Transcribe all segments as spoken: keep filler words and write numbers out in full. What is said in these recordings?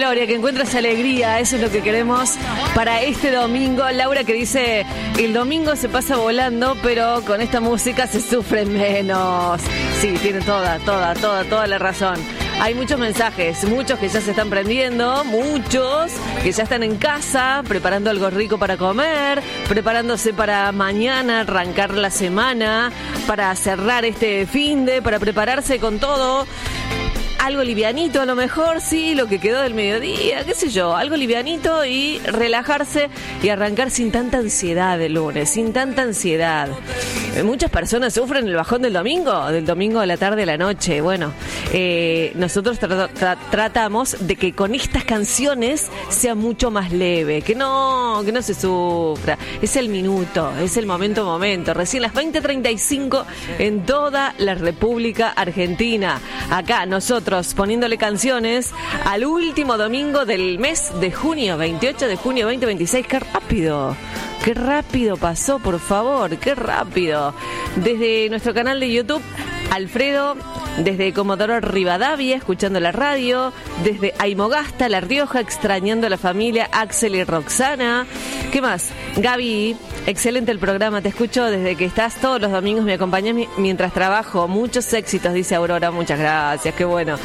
Gloria, que encuentres alegría, eso es lo que queremos para este domingo. Laura que dice, el domingo se pasa volando, pero con esta música se sufre menos. Sí, tiene toda, toda, toda, toda la razón. Hay muchos mensajes, muchos que ya se están prendiendo, muchos que ya están en casa, preparando algo rico para comer, preparándose para mañana, arrancar la semana, para cerrar este finde, para prepararse con todo. Algo livianito a lo mejor, sí, lo que quedó del mediodía, qué sé yo, algo livianito y relajarse y arrancar sin tanta ansiedad el lunes, sin tanta ansiedad. Muchas personas sufren el bajón del domingo, del domingo a la tarde a la noche. Bueno, eh, nosotros tra- tra- tratamos de que con estas canciones sea mucho más leve, que no, que no se sufra. Es el minuto, es el momento momento. Recién las veinte treinta y cinco en toda la República Argentina. Acá nosotros poniéndole canciones al último domingo del mes de junio, veintiocho de junio veinte veintiséis. ¡Qué rápido! ¡Qué rápido pasó, por favor! ¡Qué rápido! Desde nuestro canal de YouTube, Alfredo, desde Comodoro Rivadavia, escuchando la radio, desde Aymogasta, La Rioja, extrañando a la familia, Axel y Roxana. ¿Qué más? Gaby, excelente el programa, te escucho desde que estás todos los domingos, me acompañas mientras trabajo. Muchos éxitos, dice Aurora, muchas gracias, qué bueno.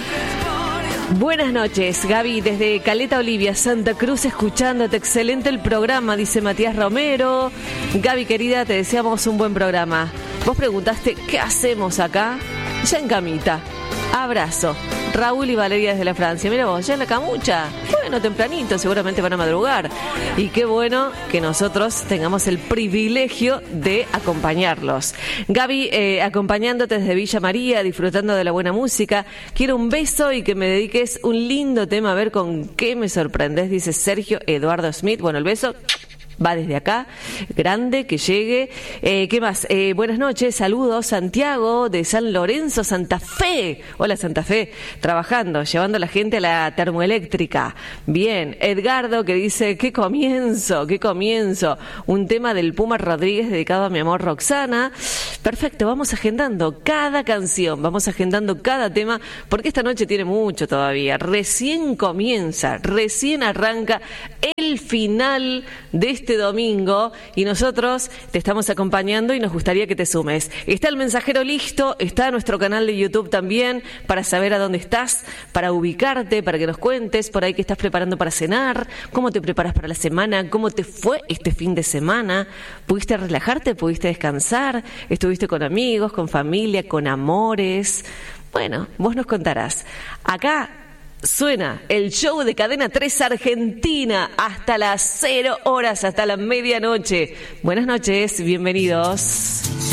Buenas noches, Gaby, desde Caleta Olivia, Santa Cruz, escuchándote. Excelente el programa, dice Matías Romero. Gaby, querida, te deseamos un buen programa. Vos preguntaste, ¿qué hacemos acá? Ya en camita. Abrazo. Raúl y Valeria desde la Francia. Mira vos, ya en la camucha. Bueno, tempranito, seguramente van a madrugar. Y qué bueno que nosotros tengamos el privilegio de acompañarlos. Gaby, eh, acompañándote desde Villa María, disfrutando de la buena música. Quiero un beso y que me dediques un lindo tema. A ver con qué me sorprendes, dice Sergio Eduardo Smith. Bueno, el beso va desde acá, grande, que llegue. Eh, ¿Qué más? Eh, buenas noches, saludos, Santiago, de San Lorenzo, Santa Fe. Hola, Santa Fe, trabajando, llevando a la gente a la termoeléctrica. Bien, Edgardo, que dice, qué comienzo, qué comienzo. Un tema del Puma Rodríguez dedicado a mi amor Roxana. Perfecto, vamos agendando cada canción, vamos agendando cada tema, porque esta noche tiene mucho todavía. Recién comienza, recién arranca el final de este domingo y nosotros te estamos acompañando y nos gustaría que te sumes. Está el mensajero listo, está nuestro canal de YouTube también para saber a dónde estás, para ubicarte, para que nos cuentes por ahí qué estás preparando para cenar, cómo te preparas para la semana, cómo te fue este fin de semana, pudiste relajarte, pudiste descansar, estuviste con amigos, con familia, con amores. Bueno, vos nos contarás. Acá suena el show de Cadena tres Argentina hasta las cero horas, hasta la medianoche. Buenas noches, bienvenidos.